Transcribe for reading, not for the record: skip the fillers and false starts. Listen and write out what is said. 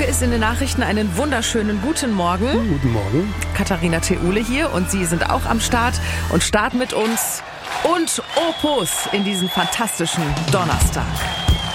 Funke ist in den Nachrichten. Einen wunderschönen guten Morgen. Guten Morgen. Katharina Theule hier und Sie sind auch am Start und starten mit uns und Opus in diesen fantastischen Donnerstag.